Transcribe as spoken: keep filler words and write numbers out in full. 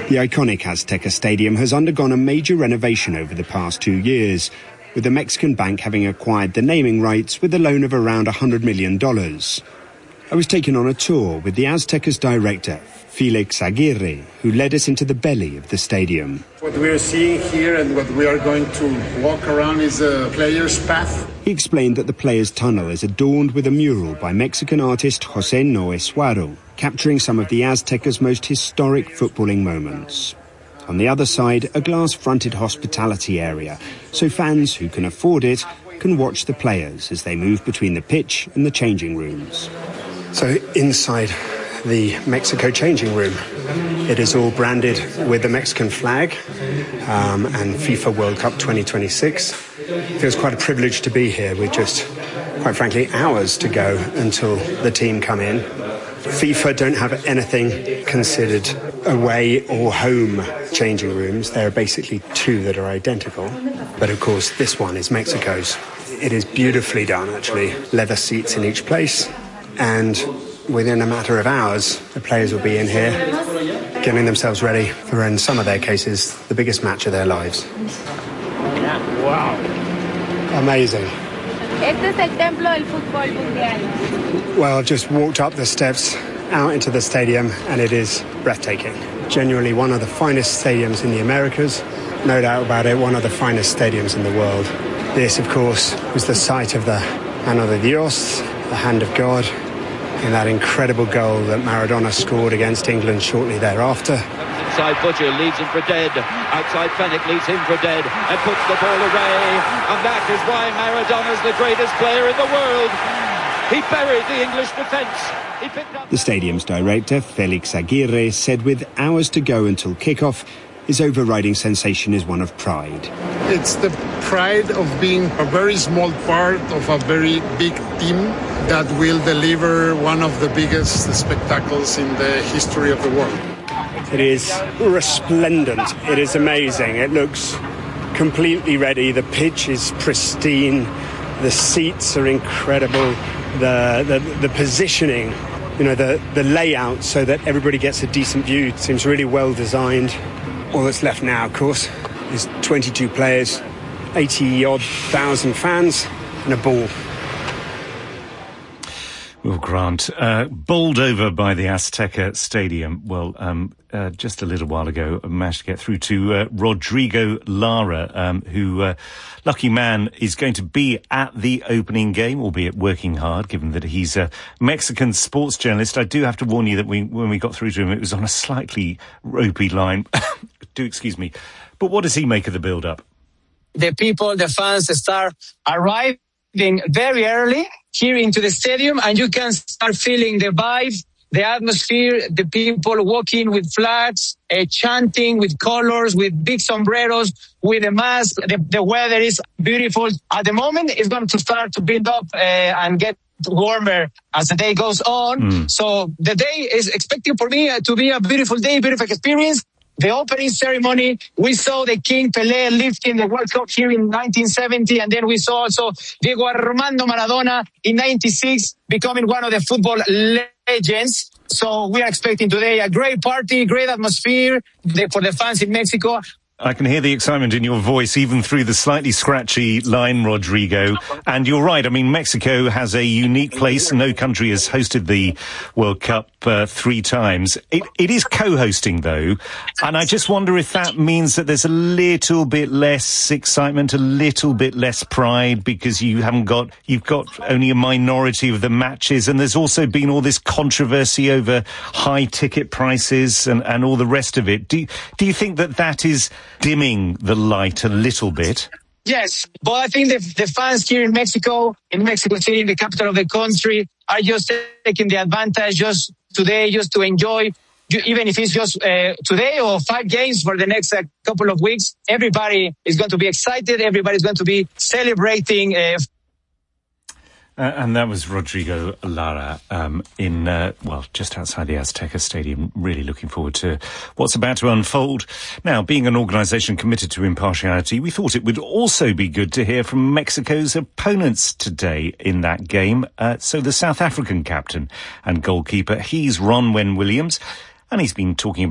The iconic Azteca Stadium has undergone a major renovation over the past two years, with the Mexican bank having acquired the naming rights with a loan of around one hundred million dollars. I was taken on a tour with the Azteca's director, Felix Aguirre, who led us into the belly of the stadium. What we are seeing here and what we are going to walk around is a player's path. He explained that the players' tunnel is adorned with a mural by Mexican artist José Noé Suaro, capturing some of the Azteca's most historic footballing moments. On the other side, a glass-fronted hospitality area, so fans who can afford it can watch the players as they move between the pitch and the changing rooms. So inside the Mexico changing room, it is all branded with the Mexican flag um, and FIFA World Cup twenty twenty-six. It feels quite a privilege to be here with just, quite frankly, hours to go until the team come in. FIFA don't have anything considered away or home changing rooms. There are basically two that are identical. But of course, this one is Mexico's. It is beautifully done, actually. Leather seats in each place. And within a matter of hours, the players will be in here getting themselves ready for, in some of their cases, the biggest match of their lives. Wow. Amazing. Este es el templo del fútbol mundial. Well, I've just walked up the steps out into the stadium and it is breathtaking. Genuinely one of the finest stadiums in the Americas. No doubt about it, one of the finest stadiums in the world. This, of course, was the site of the Mano de Dios, the hand of God, in that incredible goal that Maradona scored against England shortly thereafter. Inside Butcher leads him for dead. Outside Fennick leads him for dead and puts the ball away. And that is why Maradona's the greatest player in the world. He buried the English defence. He picked up... The stadium's director, Felix Aguirre, said with hours to go until kickoff, his overriding sensation is one of pride. It's the pride of being a very small part of a very big team that will deliver one of the biggest spectacles in the history of the world. It is resplendent. It is amazing. It looks completely ready. The pitch is pristine. The seats are incredible. The the, the positioning, you know, the, the layout so that everybody gets a decent view seems really well designed. All that's left now, of course, is twenty-two players, eighty-odd thousand fans and a ball. Well, Grant, uh, bowled over by the Azteca Stadium. Well, um, uh, just a little while ago, I managed to get through to uh, Rodrigo Lara, um, who, uh, lucky man, is going to be at the opening game, albeit working hard, given that he's a Mexican sports journalist. I do have to warn you that we, when we got through to him, it was on a slightly ropey line. Do excuse me. But what does he make of the build-up? The people, the fans start arriving very early here into the stadium, and you can start feeling the vibe, the atmosphere, the people walking with flags, uh, chanting with colors, with big sombreros, with a mask. The, the weather is beautiful. At the moment, it's going to start to build up uh, and get warmer as the day goes on. Mm. So the day is expecting for me uh, to be a beautiful day, beautiful experience. The opening ceremony, we saw the King Pelé lifting the World Cup here in nineteen seventy, and then we saw also Diego Armando Maradona in ninety-six becoming one of the football legends. So we are expecting today a great party, great atmosphere for the fans in Mexico. I can hear the excitement in your voice, even through the slightly scratchy line, Rodrigo. And you're right. I mean, Mexico has a unique place. No country has hosted the World Cup uh, three times. It, it is co-hosting, though. And I just wonder if that means that there's a little bit less excitement, a little bit less pride, because you haven't got, you've got only a minority of the matches. And there's also been all this controversy over high ticket prices and, and all the rest of it. Do, do you think that that is dimming the light a little bit? Yes, but I think the, the fans here in Mexico, in Mexico City, in the capital of the country, are just taking the advantage just today, just to enjoy, even if it's just uh, today or five games for the next uh, couple of weeks. Everybody is going to be excited. Everybody's going to be celebrating. Uh, Uh, and that was Rodrigo Lara um, in, uh, well, just outside the Azteca Stadium. Really looking forward to what's about to unfold. Now, being an organisation committed to impartiality, we thought it would also be good to hear from Mexico's opponents today in that game. Uh, so the South African captain and goalkeeper, he's Ronwen Williams, and he's been talking about